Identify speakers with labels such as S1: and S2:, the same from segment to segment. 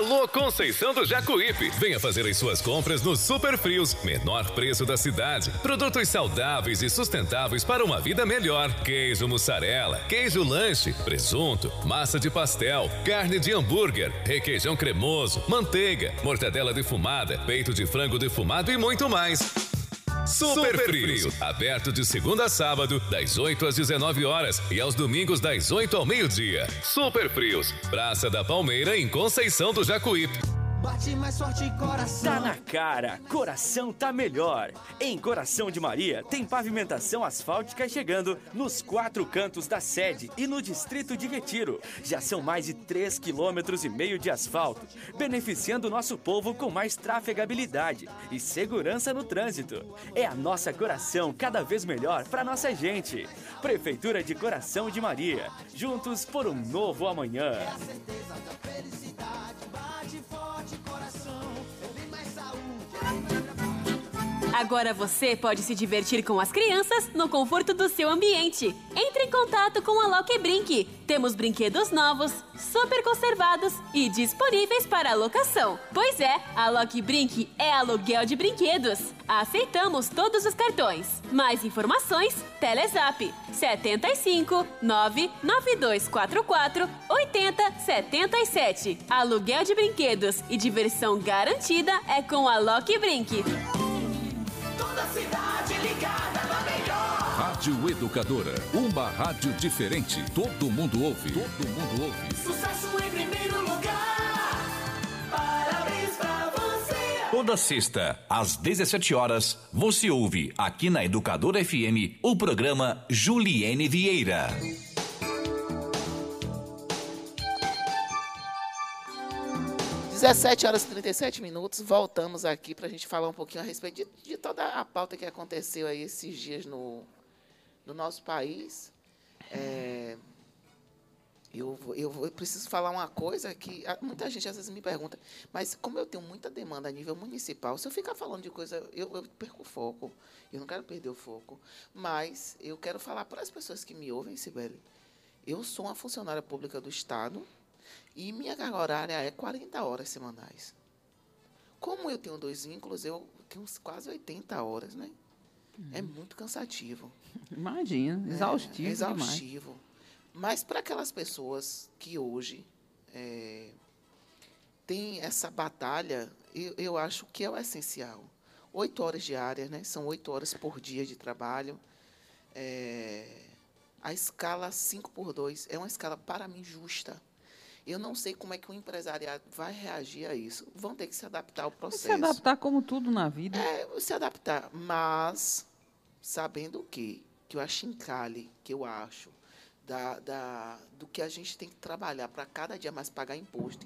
S1: Alô Conceição do Jacuípe. Venha fazer as suas compras no Super Frios. Menor preço da cidade. Produtos saudáveis e sustentáveis para uma vida melhor. Queijo mussarela, queijo lanche, presunto, massa de pastel, carne de hambúrguer, requeijão cremoso, manteiga, mortadela defumada, peito de frango defumado e muito mais. Super Frios, aberto de segunda a sábado, das 8 às 19 horas e aos domingos das 8 ao meio-dia. Super Frios, Praça da Palmeira, em Conceição do Jacuípe.
S2: Bate mais forte, coração.
S3: Tá na cara, coração tá melhor. Em Coração de Maria tem pavimentação asfáltica chegando nos 4 cantos da sede e no distrito de Retiro. Já são mais de 3,5 km de asfalto, beneficiando o nosso povo com mais trafegabilidade e segurança no trânsito. É a nossa Coração cada vez melhor pra nossa gente. Prefeitura de Coração de Maria, juntos por um novo amanhã.
S2: É a certeza da felicidade. Bate forte, coração. É bem mais saúde.
S4: Agora você pode se divertir com as crianças no conforto do seu ambiente. Entre em contato com a Loki Brinque. Temos brinquedos novos, super conservados e disponíveis para alocação. Pois é, a Loki Brinque é aluguel de brinquedos. Aceitamos todos os cartões. Mais informações, Telezap 75 99244 8077. Aluguel de brinquedos e diversão garantida é com a Loki Brinque.
S2: Toda cidade ligada na melhor.
S5: Rádio Educadora, uma rádio diferente. Todo mundo ouve. Todo mundo ouve.
S2: Sucesso em primeiro lugar. Parabéns pra você.
S6: Toda sexta, às 17 horas, você ouve aqui na Educadora FM o programa Juliene Vieira.
S7: 17h37, voltamos aqui para a gente falar um pouquinho a respeito de toda a pauta que aconteceu aí esses dias no nosso país. Eu preciso falar uma coisa que muita gente às vezes me pergunta, mas como eu tenho muita demanda a nível municipal, se eu ficar falando de coisa, eu perco o foco. Eu não quero perder o foco, mas eu quero falar para as pessoas que me ouvem, Sibeli. Eu sou uma funcionária pública do Estado, e minha carga horária é 40 horas semanais. Como eu tenho 2 vínculos, eu tenho quase 80 horas, né? É muito cansativo.
S8: Imagina, exaustivo.
S7: Exaustivo.
S8: Demais.
S7: Mas para aquelas pessoas que hoje têm essa batalha, eu acho que é o essencial. 8 horas diárias, né? São 8 horas por dia de trabalho. A escala 5x2 é uma escala, para mim, justa. Eu não sei como é que o empresariado vai reagir a isso. Vão ter que se adaptar ao processo.
S8: Se adaptar como tudo na vida.
S7: Se adaptar. Mas, sabendo que o achincalhe, que eu acho, do que a gente tem que trabalhar para cada dia mais pagar imposto.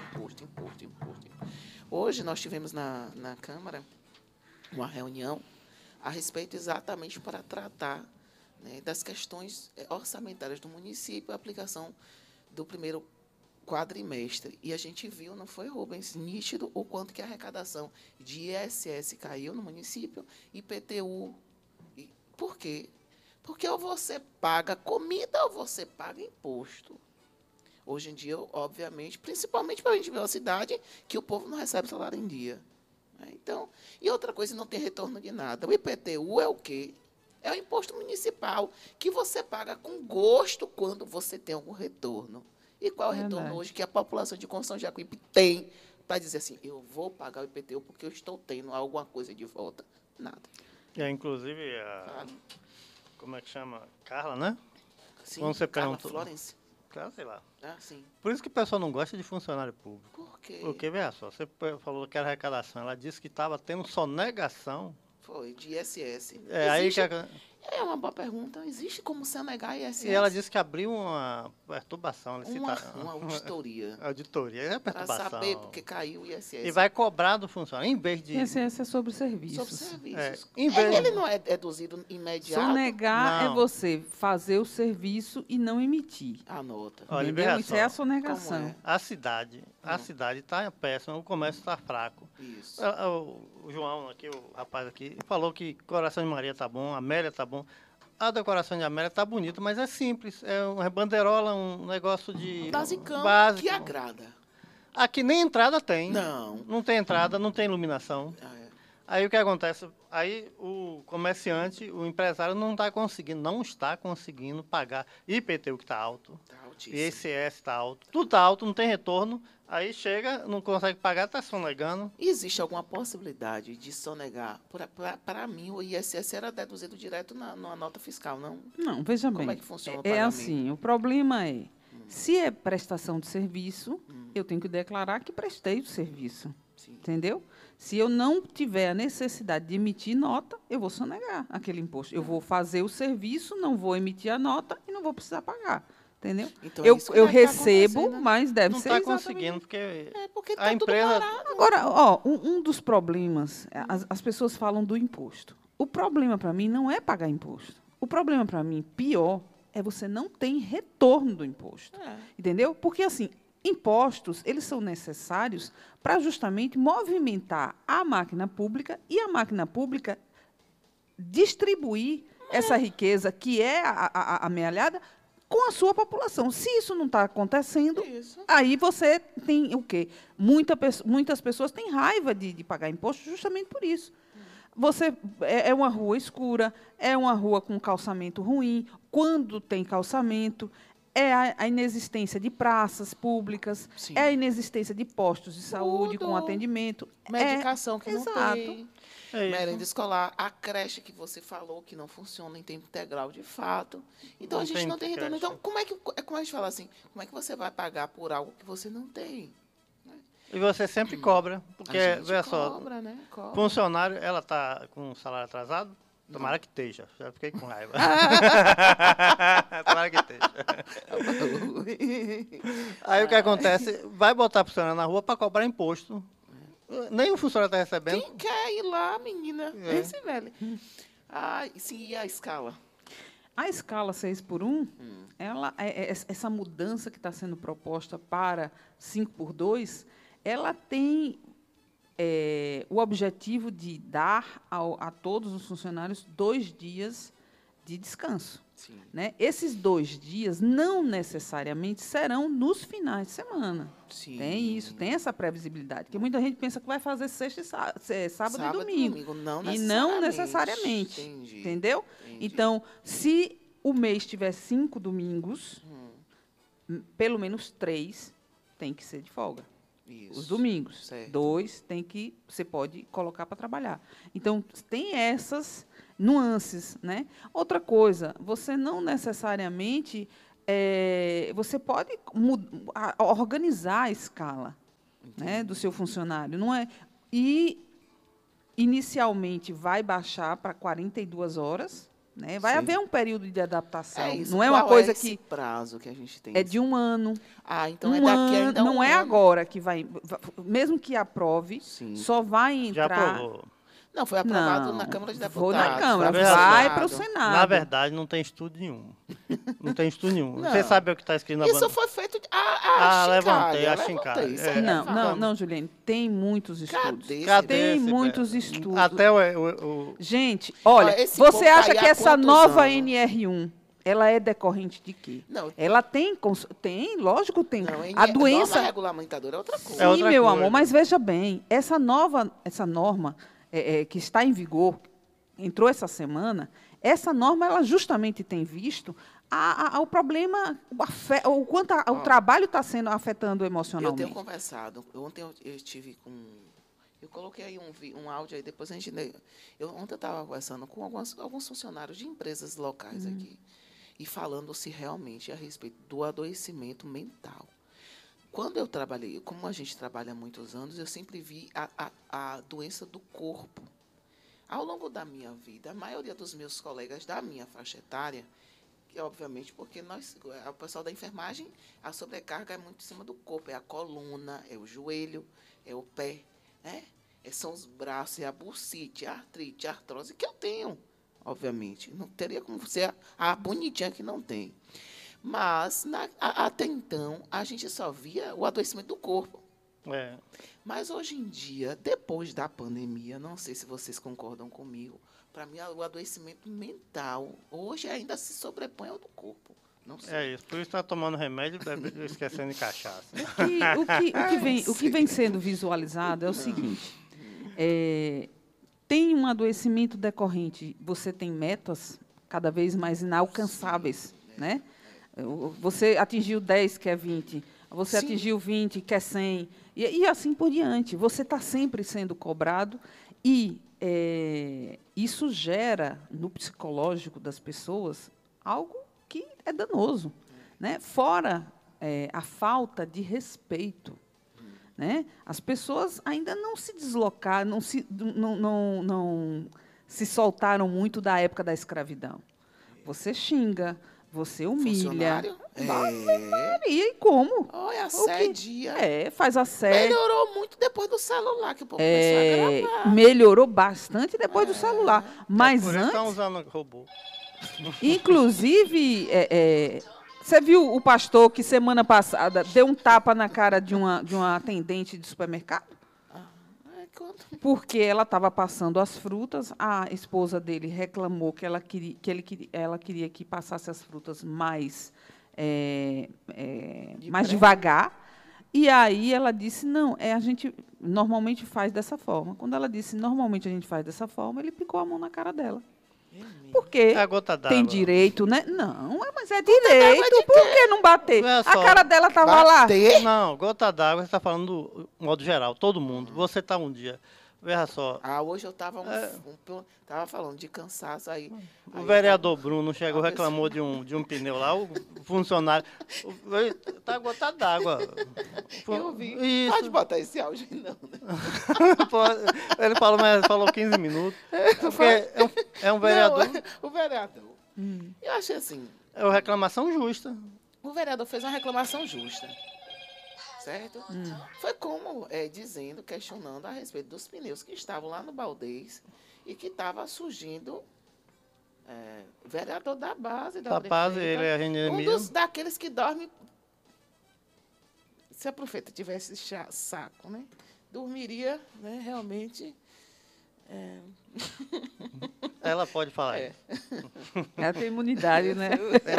S7: Hoje nós tivemos na Câmara uma reunião a respeito exatamente para tratar, né, das questões orçamentárias do município, a aplicação do primeiro quadrimestre. E a gente viu, não foi, Rubens, nítido o quanto que a arrecadação de ISS caiu no município, IPTU. Por quê? Porque ou você paga comida ou você paga imposto. Hoje em dia, obviamente, principalmente para a gente ver uma cidade que o povo não recebe salário em dia. Então, e outra coisa, não tem retorno de nada. O IPTU é o quê? É o imposto municipal que você paga com gosto quando você tem algum retorno. E qual é o retorno hoje que a população de Conceição de Jacuípe tem para dizer assim, eu vou pagar o IPTU porque eu estou tendo alguma coisa de volta? Nada.
S9: Inclusive, como é que chama? Carla, né?
S7: Sim,
S9: quando você
S7: Carla
S9: perguntou,
S7: Florence.
S9: Carla, sei lá.
S7: Sim.
S9: Por isso que o pessoal não gosta de funcionário público.
S7: Por quê?
S9: Porque, veja só, você falou que era arrecadação, ela disse que estava tendo sonegação.
S7: Foi, de ISS.
S9: Aí que
S7: é uma boa pergunta. Existe como sonegar ISS?
S9: E ela disse que abriu uma perturbação.
S7: Uma auditoria.
S9: Auditoria, é perturbação.
S7: Para saber porque caiu o ISS.
S9: E vai cobrar do funcionário, em vez de...
S8: ISS é sobre serviços.
S7: Sobre serviços.
S8: Ele
S7: não é deduzido imediato?
S8: Sonegar é você fazer o serviço e não emitir.
S7: Anota.
S8: Entendeu? Isso é a sonegação.
S9: A cidade está péssima, o comércio está fraco.
S7: Isso.
S9: O João, aqui, o rapaz aqui, falou que Coração de Maria está bom, Amélia está bom. A decoração de Amélia está bonita, mas é simples. É uma banderola, um negócio de...
S7: Basicão,
S9: básico.
S7: que agrada.
S9: Aqui nem entrada tem.
S7: Não.
S9: Não tem entrada, não tem iluminação. Aí o que acontece? Aí o comerciante, o empresário não está conseguindo pagar IPTU que está alto, ICS está alto, tudo está alto, não tem retorno. Aí chega, não consegue pagar, está sonegando.
S7: Existe alguma possibilidade de sonegar? Para mim, o ISS era deduzido direto na nota fiscal, não?
S8: Não, veja bem.
S7: Como é que funciona o
S8: É
S7: pagamento?
S8: assim, o problema é, se é prestação de serviço, eu tenho que declarar que prestei o serviço.
S7: Sim.
S8: Entendeu? Se eu não tiver a necessidade de emitir nota, eu vou sonegar aquele imposto. Eu vou fazer o serviço, não vou emitir a nota e não vou precisar pagar. Entendeu?
S7: Então,
S8: eu
S7: isso que
S8: eu
S7: deve tá
S8: recebo,
S7: acontecendo, né?
S8: mas deve
S9: Não
S8: ser
S9: está
S8: exatamente.
S9: conseguindo, porque
S7: Porque
S9: a
S7: tá tudo
S9: empresa...
S7: parado.
S8: Agora, ó, um dos problemas, as pessoas falam do imposto. O problema para mim não é pagar imposto. O problema para mim, pior, é você não ter retorno do imposto. Entendeu? Porque, assim, impostos, eles são necessários para justamente movimentar a máquina pública e a máquina pública distribuir essa riqueza que é a amealhada com a sua população. Se isso não está acontecendo, aí você tem o quê? Muitas pessoas têm raiva de pagar imposto justamente por isso. Você é uma rua escura, é uma rua com calçamento ruim. Quando tem calçamento, é a inexistência de praças públicas,
S7: Sim.
S8: é a inexistência de postos de saúde com
S7: Tudo.
S8: atendimento.
S7: Medicação que não
S8: exato.
S7: tem.
S9: É isso.
S7: Merenda escolar, a creche que você falou que não funciona em tempo integral de fato. Então
S9: Não
S7: a gente
S9: tem
S7: não tem retorno.
S9: creche.
S7: Então, como a gente fala assim, como é que você vai pagar por algo que você não tem?
S9: E você sempre cobra, porque,
S7: A gente
S9: veja só,
S7: cobra, né? Cobra.
S9: funcionário, ela está com o salário atrasado? Tomara que esteja, já fiquei com raiva. Tomara que esteja. Aí o que acontece? Vai botar funcionário na rua para cobrar imposto. Nem o funcionário está recebendo.
S7: Quem quer ir lá, menina?
S9: É.
S7: Esse velho. Ah, sim, e a escala?
S8: A escala 6x1, essa mudança que está sendo proposta para 5x2, ela tem o objetivo de dar a todos os funcionários 2 dias de descanso.
S7: Sim.
S8: Né? Esses 2 dias não necessariamente serão nos finais de semana.
S7: Sim.
S8: Tem isso, tem essa previsibilidade. Porque muita gente pensa que vai fazer sexta, sábado e domingo.
S7: Não
S8: E não necessariamente.
S7: Entendi.
S8: Entendeu?
S7: Entendi.
S8: Então, se o mês tiver 5 domingos, pelo menos 3 tem que ser de folga.
S7: Isso.
S8: Os domingos.
S7: Certo.
S8: 2 você pode colocar para trabalhar. Então, tem essas nuances, né? Outra coisa, você não necessariamente você pode organizar a escala, né, do seu funcionário, não é? E inicialmente vai baixar para 42 horas, né? Vai
S7: Sim.
S8: haver um período de adaptação.
S7: É isso.
S8: Não é uma
S7: Qual
S8: coisa
S7: esse
S8: que
S7: prazo que a gente tem?
S8: é de 1 ano.
S7: Ah, então é daqui ainda
S8: não
S7: um
S8: é
S7: ano.
S8: agora que vai, mesmo que aprove,
S7: Sim.
S8: só vai
S9: Já
S8: entrar.
S9: aprovou.
S7: Não, foi aprovado
S8: Não,
S7: na Câmara de Deputados.
S8: vou na Câmara,
S9: foi
S8: vai
S7: aprovado.
S8: para o Senado.
S9: Na verdade, não tem estudo nenhum. Não tem estudo nenhum.
S7: Não.
S9: Você sabe o que está escrito na
S7: Isso
S9: bandeira?
S7: foi feito
S9: levantei,
S7: a
S9: a chincalha.
S7: Isso aí
S8: Não,
S7: é
S8: não, não, Juliane, tem muitos estudos.
S7: Cadê?
S8: Tem
S9: esse
S8: muitos
S9: Beto?
S8: estudos.
S9: Até o
S8: Gente, olha,
S7: Esse
S8: você
S7: povo tá
S8: acha
S7: aí
S8: que
S7: há
S8: essa
S7: quantos
S8: nova
S7: anos?
S8: NR1, ela é decorrente de quê?
S7: Não,
S8: Ela tem, lógico tem.
S7: não,
S8: A doença,
S7: norma regulamentadora é outra coisa.
S8: sim,
S9: É outra
S8: meu
S9: coisa.
S8: amor, mas veja bem, essa norma que está em vigor, entrou essa semana, essa norma ela justamente tem visto o problema, o quanto o trabalho está sendo afetando
S7: Eu
S8: emocionalmente.
S7: tenho conversado. Ontem eu estive com... Eu coloquei aí um áudio aí, depois a gente... Ontem eu estava conversando com alguns funcionários de empresas locais aqui e falando se realmente a respeito do adoecimento mental. Quando eu trabalhei, como a gente trabalha há muitos anos, eu sempre vi a doença do corpo. Ao longo da minha vida, a maioria dos meus colegas da minha faixa etária, que obviamente porque o pessoal da enfermagem, a sobrecarga é muito em cima do corpo, é a coluna, é o joelho, é o pé, né? São os braços, é a bursite, a artrite, a artrose, que eu tenho, obviamente. Não teria como ser a bonitinha que não tem. Mas, até então, a gente só via o adoecimento do corpo.
S9: É.
S7: Mas, hoje em dia, depois da pandemia, não sei se vocês concordam comigo, para mim, o adoecimento mental, hoje ainda se sobrepõe ao do corpo. Não sei.
S9: É isso, por isso está tomando remédio e esquecendo de cachaça.
S8: O que vem sendo visualizado é o seguinte, tem um adoecimento decorrente, você tem metas cada vez mais inalcançáveis, né? Você atingiu 10, quer 20, você atingiu 20, quer 100, e assim por diante. Você está sempre sendo cobrado e isso gera, no psicológico das pessoas, algo que é danoso, né? Fora a falta de respeito. Né? As pessoas ainda não se deslocaram, não se soltaram muito da época da escravidão. Você xinga, você humilha. Maria, e como?
S7: Olha, assédia.
S8: Faz assédio.
S7: Melhorou muito depois do celular, que o povo começou a gravar.
S8: Melhorou bastante depois do celular. Mas
S9: por
S8: antes...
S9: estão usando robô.
S8: Inclusive, você viu o pastor que semana passada deu um tapa na cara de uma atendente de supermercado? Porque ela estava passando as frutas, a esposa dele reclamou que ela queria que passasse as frutas mais devagar. E aí ela disse, não, a gente normalmente faz dessa forma. Quando ela disse, normalmente a gente faz dessa forma, ele picou a mão na cara dela. Porque tem direito, né? Não, mas é direito. Por que não bater? A cara dela estava lá.
S9: Não, gota d'água, você está falando do modo geral, todo mundo. Você está um dia... Veja só.
S7: Hoje eu estava falando de cansaço aí.
S9: O vereador Bruno chegou, reclamou de um pneu lá, o funcionário. Tá gota d'água.
S7: Eu vi. Isso. Pode botar esse áudio aí, não, né?
S9: Ele falou 15 minutos. É um vereador.
S7: Não, o vereador. Eu achei assim.
S9: É uma reclamação justa.
S7: O vereador fez uma reclamação justa. Certo? Foi como questionando a respeito dos pneus que estavam lá no Baldez e que estava surgindo vereador da base da
S9: base, ele é a
S7: daqueles que dormem. Se a prefeita tivesse saco, né? Dormiria, né, realmente.
S9: Ela pode falar.
S8: Ela tem imunidade, né?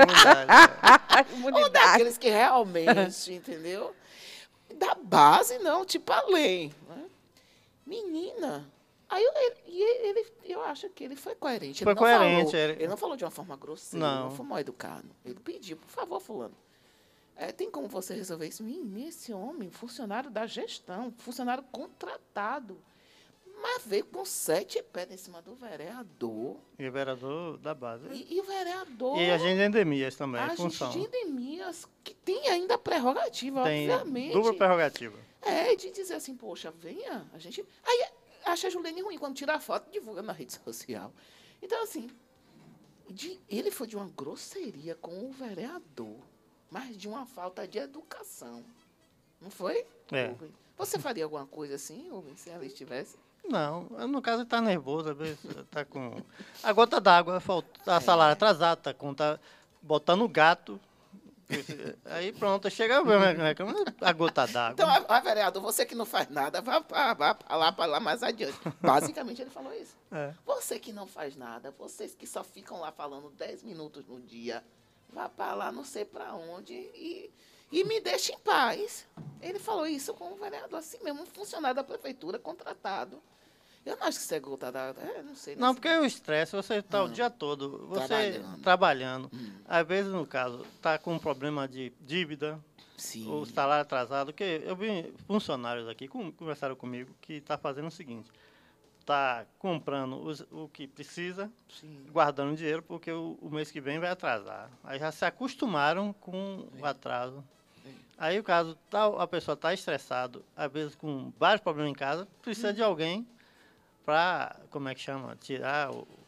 S7: Ou daqueles que realmente, entendeu? Da base, não, tipo além. Né? Menina. Aí eu acho que ele foi coerente.
S9: Foi coerente.
S7: Ele não falou de uma forma grosseira, não foi mal educado. Ele pediu, por favor, fulano. Tem como você resolver isso? Menina, esse homem, funcionário da gestão, funcionário contratado. Mas veio com 7 pés em cima do vereador.
S9: E o vereador da base.
S7: E o vereador...
S9: E agente de endemias também,
S7: função. Agente de endemias, que tem ainda prerrogativa, obviamente.
S9: Dupla prerrogativa.
S7: De dizer assim, poxa, venha, a gente... Aí acha a Juliane ruim quando tira a foto e divulga na rede social. Então, assim, ele foi de uma grosseria com o vereador, mas de uma falta de educação. Não foi? Você faria alguma coisa assim, Rubens, se ela estivesse?
S9: Não, no caso ele está nervoso, às vezes está com... A gota d'água, a salário atrasado, tá botando o gato. Aí pronto, chega a gota d'água.
S7: Então, vereador, você que não faz nada, vá para lá mais adiante. Basicamente ele falou isso. Você que não faz nada, vocês que só ficam lá falando 10 minutos no dia, vá para lá não sei para onde e me deixe em paz. Ele falou isso com o vereador, assim mesmo, um funcionário da prefeitura contratado. Eu não acho que isso é gota d'água. Não sei.
S9: Não, porque o estresse, você está o dia todo, você trabalhando. Às vezes, no caso, está com um problema de dívida, ou salário atrasado. Porque eu vi funcionários aqui, conversaram comigo, que está fazendo o seguinte. Está comprando o que precisa, guardando dinheiro, porque o mês que vem vai atrasar. Aí já se acostumaram com o atraso. Aí, o caso, a pessoa está estressada, às vezes com vários problemas em casa, precisa de alguém para, como é que chama, tirar,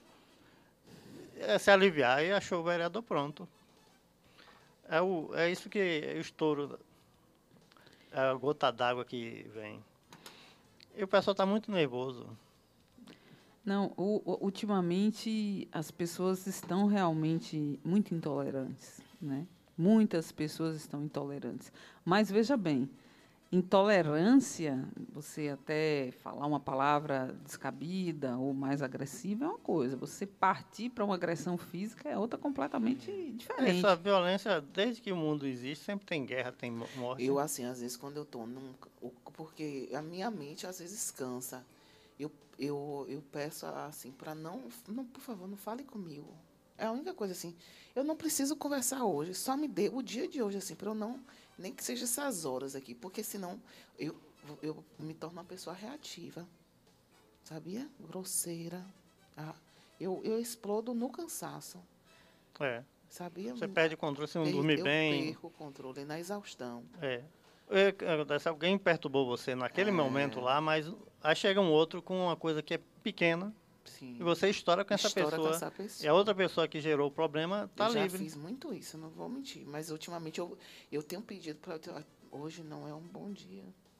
S9: se aliviar, e achou o vereador pronto. É isso que o estouro, a gota d'água que vem. E o pessoal está muito nervoso.
S8: Não, ultimamente as pessoas estão realmente muito intolerantes, né? Muitas pessoas estão intolerantes. Mas veja bem, Intolerância, você até falar uma palavra descabida ou mais agressiva é uma coisa. Você partir para uma agressão física é outra completamente diferente.
S9: Essa violência, desde que o mundo existe, sempre tem guerra, tem morte.
S7: Eu, assim, às vezes, quando eu estou porque a minha mente, às vezes, cansa. Eu peço, assim, para não, por favor, não fale comigo. É a única coisa, assim, eu não preciso conversar hoje, só me dê o dia de hoje, assim, para eu não, nem que seja essas horas aqui, porque senão eu me torno uma pessoa reativa, sabia? Grosseira. Eu explodo no cansaço. Sabia?
S9: Você perde o controle, você não dorme bem.
S7: Eu perco o controle na exaustão.
S9: Acontece, alguém perturbou você naquele momento lá, mas aí chega um outro com uma coisa que é pequena.
S7: Sim.
S9: E você estoura com essa pessoa. E a outra pessoa que gerou o problema está livre.
S7: Eu já fiz muito isso, não vou mentir. Mas ultimamente eu tenho pedido para... Hoje não é um bom dia.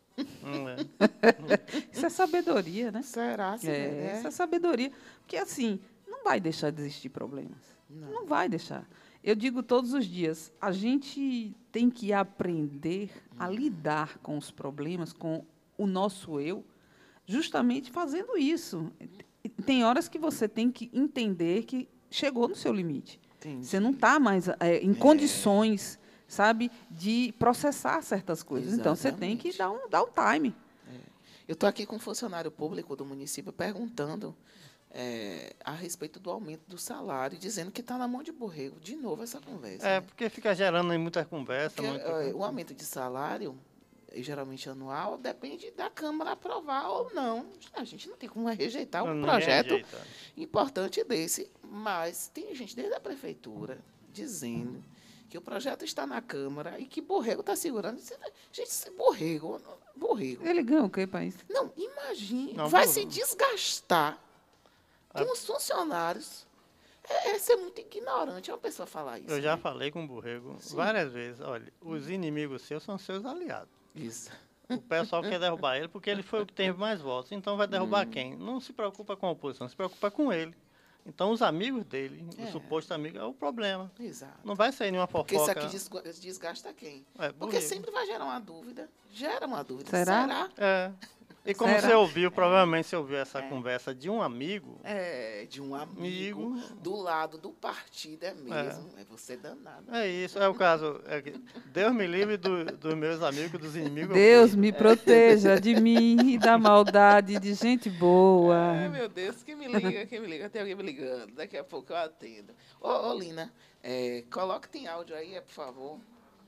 S8: Isso é sabedoria, né?
S7: Será?
S8: Isso é sabedoria. Porque, assim, não vai deixar de existir problemas. Não vai deixar. Eu digo todos os dias, a gente tem que aprender a lidar com os problemas, com o nosso eu, justamente fazendo isso. Tem horas que você tem que entender que chegou no seu limite. Entendi. Você não está mais em condições, sabe, de processar certas coisas. Exatamente. Então, você tem que dar um time.
S7: Eu estou aqui com um funcionário público do município perguntando a respeito do aumento do salário, dizendo que está na mão de Borrego. De novo essa conversa.
S9: Porque fica gerando muita conversa.
S7: O aumento de salário, geralmente anual, depende da Câmara aprovar ou não. A gente não tem como rejeitar um projeto importante desse. Mas tem gente desde a prefeitura dizendo que o projeto está na Câmara e que Borrego está segurando. Gente, esse Borrego...
S8: Ele ganha o quê, país?
S7: Não, imagine. Vai se desgastar com os funcionários. É ser muito ignorante uma pessoa falar isso.
S9: Eu já falei com o Borrego várias vezes. Olha, os inimigos seus são seus aliados.
S7: Isso.
S9: O pessoal quer derrubar ele porque ele foi o que teve mais votos. Então vai derrubar quem? Não se preocupa com a oposição, se preocupa com ele. Então os amigos dele, o suposto amigo, é o problema.
S7: Exato.
S9: Não vai sair nenhuma fofoca.
S7: Porque isso aqui desgasta quem? Porque sempre vai gerar uma dúvida. Gera uma dúvida.
S8: Será?
S9: E como você ouviu, provavelmente você ouviu essa conversa de um amigo.
S7: De um amigo do lado do partido, mesmo. É você danado.
S9: É isso, é o caso. Deus me livre dos meus amigos, dos inimigos.
S8: Deus me proteja de mim e da maldade de gente boa.
S7: Ai, meu Deus, quem me liga? Tem alguém me ligando. Daqui a pouco eu atendo. Ô Lina, coloca tem áudio aí, por favor.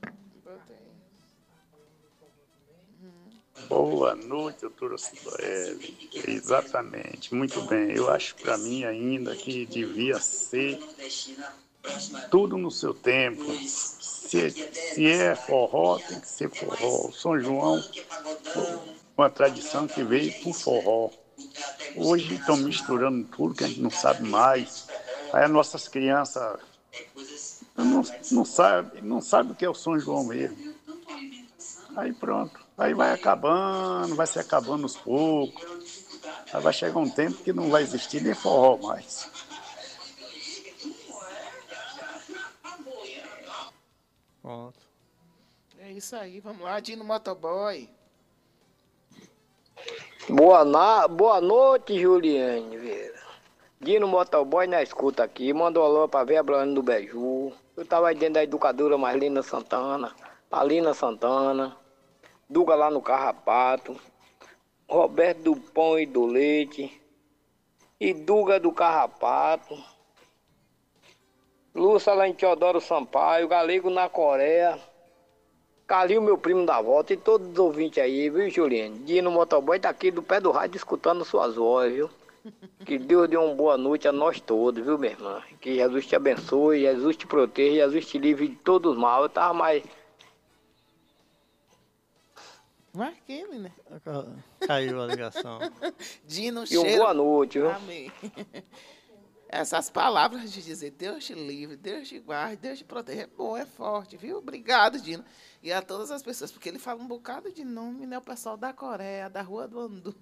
S10: Boa noite, doutora Cidoele. Exatamente, muito bem. Eu acho para mim ainda que devia ser tudo no seu tempo. Se é forró, tem que ser forró. O São João, uma tradição que veio por forró. Hoje estão misturando tudo que a gente não sabe mais. Aí as nossas crianças não sabem o que é o São João mesmo. Aí pronto. Aí vai se acabando aos poucos. Aí vai chegar um tempo que não vai existir nem forró mais.
S9: Pronto.
S7: É isso aí, vamos lá, Dino Motoboy.
S11: Boa noite, Juliane Vieira. Dino Motoboy na escuta aqui. Mandou alô pra ver a Brana do Beiju. Eu tava aí dentro da educadora Marlina Santana, Alina Santana, Duga lá no Carrapato, Roberto do Pão e do Leite, e Duga do Carrapato, Lúcia lá em Teodoro Sampaio, Galego na Coreia, Calil, meu primo da volta, e todos os ouvintes aí, viu, Juliane? Dino Motoboy tá aqui do pé do rádio escutando suas vozes, viu? Que Deus dê uma boa noite a nós todos, viu, minha irmã? Que Jesus te abençoe, Jesus te proteja, Jesus te livre de todos os mal. Eu tava mais...
S7: Marquei, né?
S9: Caiu a ligação.
S7: Dino,
S11: e uma boa noite, viu?
S7: Amém. Essas palavras de dizer Deus te livre, Deus te guarde, Deus te proteja, é bom, é forte, viu? Obrigado, Dino. E a todas as pessoas, porque ele fala um bocado de nome, né? O pessoal da Coreia, da Rua do Andu.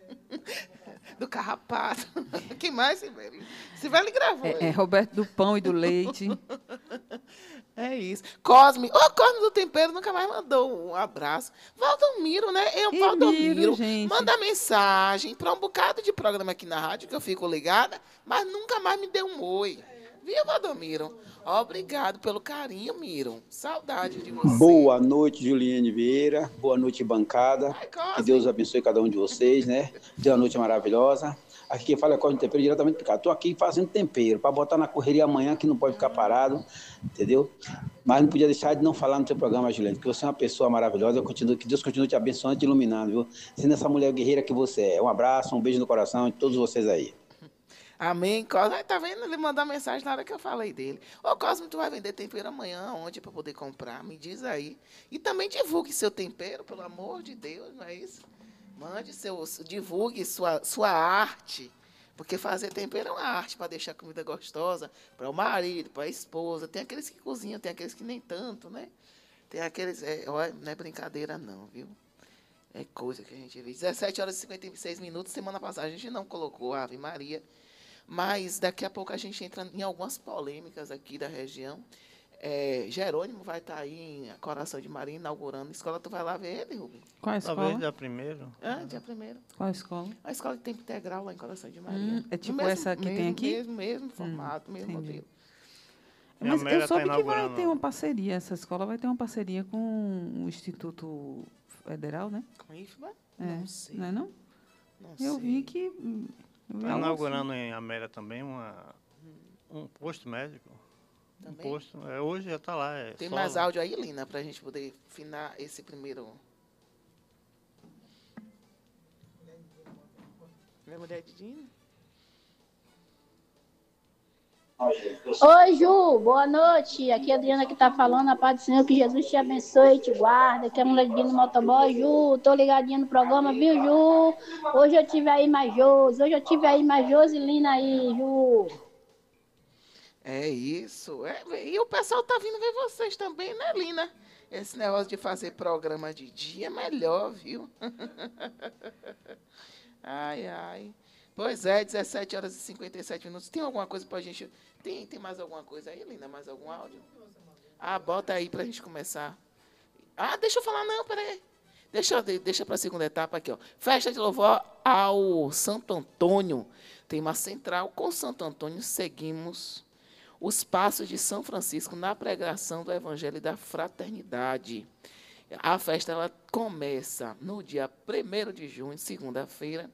S7: Do Carrapato. Quem mais, Sibeli? Sibeli gravou.
S8: Roberto do Pão e do Leite.
S7: É isso. Cosme. Cosme do Tempero nunca mais mandou um abraço. Valdomiro, né? Valdomiro,
S8: gente.
S7: manda mensagem para um bocado de programa aqui na rádio, que eu fico ligada, mas nunca mais me deu um oi. Viu, Valdomiro? Obrigado pelo carinho, Miro. Saudade de você.
S12: Boa noite, Juliane Vieira. Boa noite, bancada. Que Deus abençoe cada um de vocês, né? Deu uma noite maravilhosa. Aqui quem fala é Cosme Tempero, diretamente de cá. Estou aqui fazendo tempero, para botar na correria amanhã, que não pode ficar parado, entendeu? Mas não podia deixar de não falar no seu programa, Juliane, que você é uma pessoa maravilhosa. Que Deus continue te abençoando e te iluminando, viu? Sendo essa mulher guerreira que você é. Um abraço, um beijo no coração de todos vocês aí.
S7: Amém, Cosme. Tá vendo? Ele mandou mensagem na hora que eu falei dele. Cosme, tu vai vender tempero amanhã? Onde para poder comprar? Me diz aí. E também divulgue seu tempero, pelo amor de Deus, não é isso? Divulgue sua arte. Porque fazer tempero é uma arte para deixar a comida gostosa para o marido, para a esposa. Tem aqueles que cozinham, tem aqueles que nem tanto, né? Tem aqueles... não é brincadeira, não, viu? É coisa que a gente vê. 17 horas e 56 minutos. Semana passada a gente não colocou a Ave Maria. Mas daqui a pouco a gente entra em algumas polêmicas aqui da região. Jerônimo vai estar aí em Coração de Maria, inaugurando a escola. Tu vai lá ver ele, Rubem?
S8: Qual a escola?
S9: Talvez dia 1º.
S7: Dia 1º.
S8: Qual a escola?
S7: A escola de tempo integral lá em Coração de Maria.
S8: É tipo essa que tem aqui?
S7: Mesmo formato, mesmo modelo.
S8: Mas eu soube que vai ter uma parceria. Essa escola vai ter uma parceria com o Instituto Federal, né?
S7: Com o IFBA?
S8: Não sei. Não é não?
S7: Não
S8: eu
S7: sei.
S8: Vi que...
S9: Está inaugurando em Amélia também um posto médico.
S7: Também?
S9: Um posto. Hoje já está lá.
S7: Tem mais áudio aí, Lina, para a gente poder afinar esse primeiro... Minha mulher de Dina?
S13: Oi, Ju, boa noite. Aqui é a Adriana que tá falando. A paz do Senhor, que Jesus te abençoe e te guarda. Aqui é a mulher de no motoboy. Ju, tô ligadinha no programa, viu, Ju? Hoje eu tive aí mais Josilina aí, Ju.
S7: É isso. E o pessoal tá vindo ver vocês também, né, Lina? Esse negócio de fazer programa de dia é melhor, viu? Ai, ai. Pois é, 17 horas e 57 minutos. Tem alguma coisa pra gente... Tem mais alguma coisa aí, Lina? Mais algum áudio? Bota aí pra gente começar. Deixa eu falar, não, peraí. Deixa pra segunda etapa aqui, ó. Festa de louvor ao Santo Antônio. Tema central. Com Santo Antônio, seguimos os passos de São Francisco na pregação do Evangelho da Fraternidade. A festa ela começa no dia 1º de junho, segunda-feira,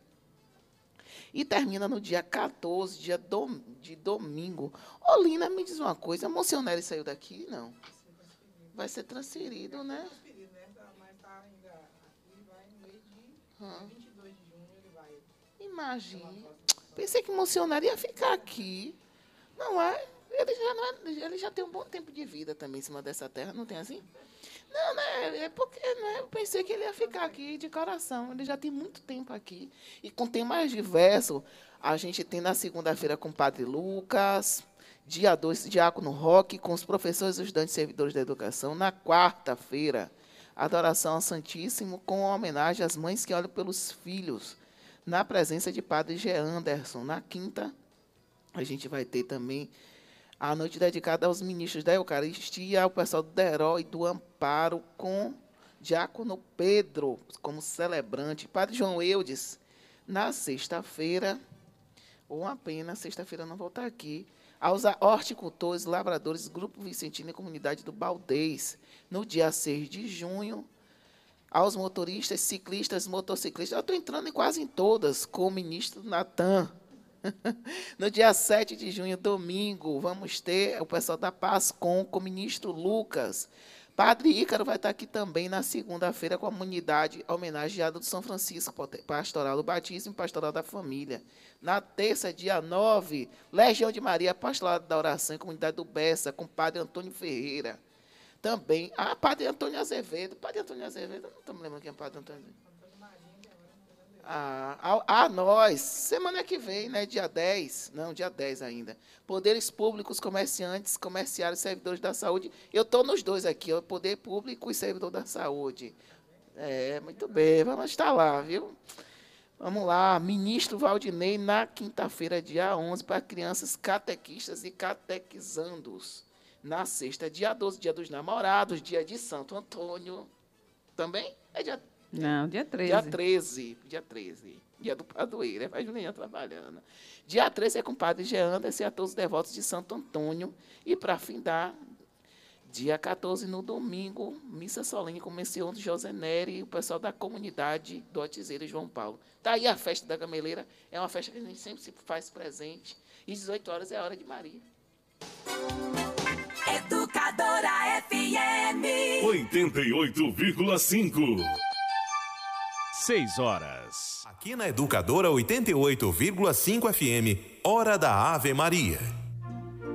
S7: e termina no dia 14, de domingo. Lina, me diz uma coisa, a Monsenhori saiu daqui? Não. Vai ser transferido, né?
S8: Mas está ainda aqui, vai no mês de 22 de junho, ele vai.
S7: Imagine. Pensei que o Monsenhori ia ficar aqui. Não é? Ele já tem um bom tempo de vida também em cima dessa terra, não tem assim? Não, né? É porque eu pensei que ele ia ficar aqui de coração. Ele já tem muito tempo aqui. E com temas diversos, a gente tem na segunda-feira com o Padre Lucas, dia 2, Diácono Roque, com os professores, estudantes e servidores da educação. Na quarta-feira, adoração ao Santíssimo, com homenagem às mães que olham pelos filhos, na presença de Padre G. Anderson. Na quinta, a gente vai ter também a noite dedicada aos ministros da Eucaristia, ao pessoal do DERO e do Amparo, com Diácono Pedro como celebrante. Padre João Eudes, na sexta-feira, uma pena, sexta-feira não vou estar aqui, aos horticultores, lavradores, Grupo Vicentino e Comunidade do Baldez, no dia 6 de junho, aos motoristas, ciclistas, motociclistas. Eu estou entrando em quase em todas, com o ministro Natan. No dia 7 de junho, domingo, vamos ter o pessoal da PASCOM com o ministro Lucas. Padre Ícaro vai estar aqui também na segunda-feira com a comunidade homenageada do São Francisco, pastoral do batismo e pastoral da família. Na terça, dia 9, Legião de Maria, pastorado da oração e comunidade do Bessa, com o Padre Antônio Ferreira. Também, Padre Antônio Azevedo. Padre Antônio Azevedo, eu não estou me lembrando quem é Padre Antônio Azevedo. Nós, semana que vem, né, dia 10 ainda. Poderes públicos, comerciantes, comerciários, servidores da saúde. Eu estou nos dois aqui, ó, poder público e servidor da saúde. Muito bem, vamos estar lá, viu? Vamos lá, ministro Valdinei, na quinta-feira, dia 11, para crianças catequistas e catequizandos. Na sexta, dia 12, dia dos namorados, dia de Santo Antônio. Também? É dia...
S8: Não, dia 13.
S7: Dia 13. Dia do padroeiro, faz Juliana trabalhando. Dia 13 é com o padre Jean, e a todos os devotos de Santo Antônio. E para findar, dia 14, no domingo, missa solene com o Menciono José Nery e o pessoal da comunidade do Otizeiro João Paulo. Tá aí a festa da Gameleira, é uma festa que a gente sempre se faz presente. E 18 horas é a hora de Maria.
S2: Educadora FM
S14: 88,5. 6 horas.
S15: Aqui na Educadora 88,5 FM, hora da Ave Maria.